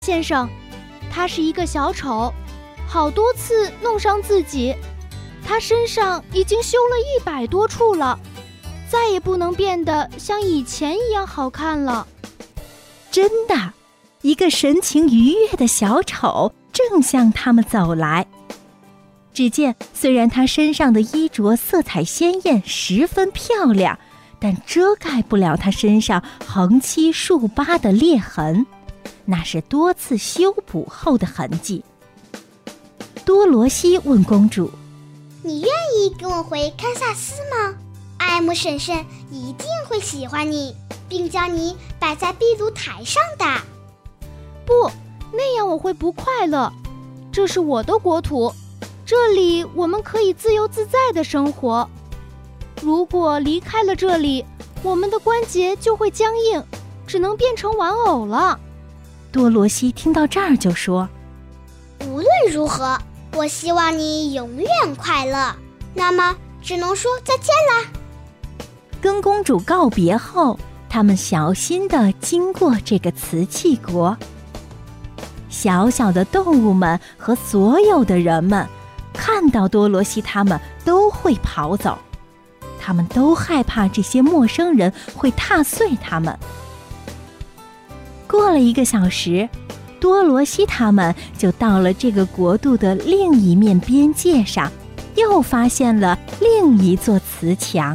先生，他是一个小丑，好多次弄伤自己，他身上已经修了100多处了，再也不能变得像以前一样好看了。 真的，一个神情愉悦的小丑正向他们走来。只见虽然他身上的衣着色彩鲜艳，十分漂亮，但遮盖不了他身上横七竖八的裂痕，那是多次修补后的痕迹。多罗西问公主：“ 你愿意跟我回堪萨斯吗？爱姆婶婶一定会喜欢你，并将你摆在壁炉台上的。” 不，那样我会不快乐。这是我的国土，这里我们可以自由自在地生活。如果离开了这里，我们的关节就会僵硬，只能变成玩偶了。 多罗西听到这儿就说：“ 无论如何，我希望你永远快乐。那么，只能说再见啦。” 跟公主告别后，他们小心地经过这个瓷器国。小小的动物们和所有的人们看到多罗西，他们都会跑走，他们都害怕这些陌生人会踏碎他们。过了1个小时，多罗西他们就到了这个国度的另一面边界上，又发现了另一座瓷墙。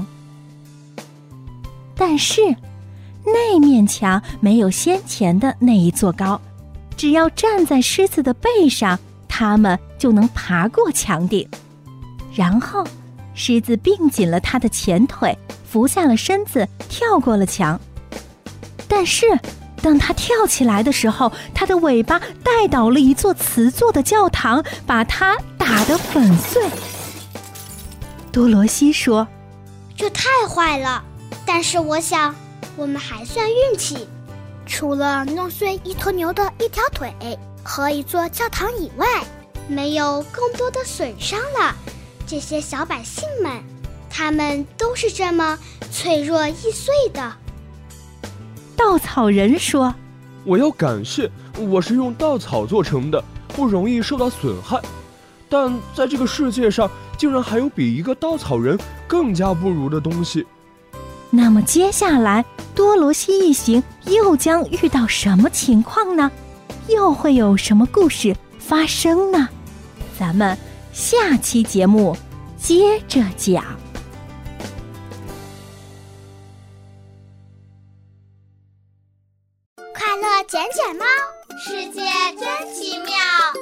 但是那面墙没有先前的那一座高，只要站在狮子的背上，他们就能爬过墙顶。然后狮子并紧了他的前腿，伏下了身子，跳过了墙。但是当他跳起来的时候，他的尾巴带倒了一座瓷做的教堂，把它打得粉碎。多罗西说：“ 这太坏了，但是我想我们还算运气，除了弄碎一头牛的一条腿和一座教堂以外，没有更多的损伤了。这些小百姓们，他们都是这么脆弱易碎的。” 稻草人说：“ 我要感谢，我是用稻草做成的，不容易受到损害。但在这个世界上，竟然还有比一个稻草人更加不如的东西。” 那么接下来多罗西一行又将遇到什么情况呢？又会有什么故事发生呢？咱们下期节目接着讲。 快乐捡捡猫，世界真奇妙。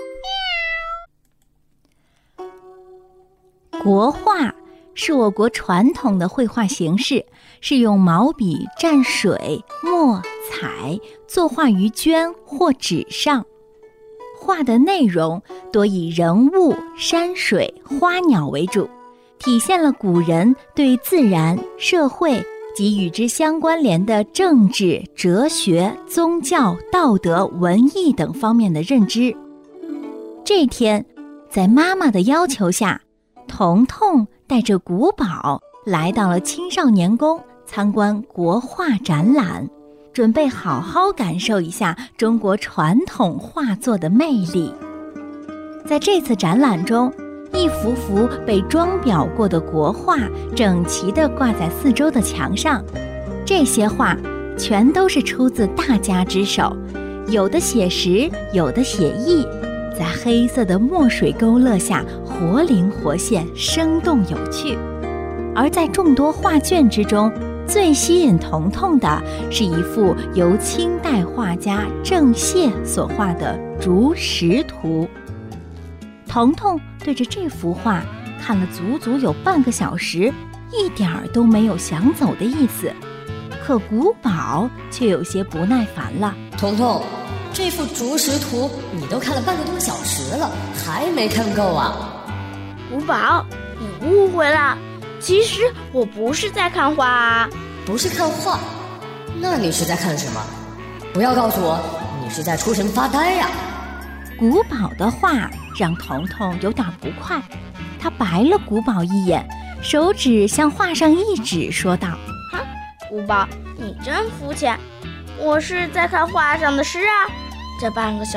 国画是我国传统的绘画形式，是用毛笔蘸水、墨、彩作画于绢或纸上。画的内容多以人物、山水、花鸟为主，体现了古人对自然、社会及与之相关联的政治、哲学、宗教、道德、文艺等方面的认知。这天，在妈妈的要求下，彤彤带着古堡来到了青少年宫参观国画展览，准备好好感受一下中国传统画作的魅力。在这次展览中，一幅幅被装裱过的国画整齐地挂在四周的墙上，这些画全都是出自大家之手，有的写实，有的写意，在黑色的墨水勾勒下活灵活现，生动有趣。而在众多画卷之中，最吸引彤彤的是一幅由清代画家郑燮所画的竹石图。彤彤对着这幅画看了足足有半个小时，一点儿都没有想走的意思。可古堡却有些不耐烦了：“ 彤彤，这幅竹石图你都看了半个多小时了，还没看够啊？” 古堡，你误会了，其实我不是在看画啊。 不是看画，那你是在看什么？不要告诉我你是在出神发呆呀！ 古堡的画让彤彤有点不快，他白了古堡一眼，手指向画上一指，说道：“ 哼，古堡，你真肤浅，我是在看画上的诗啊。这半个小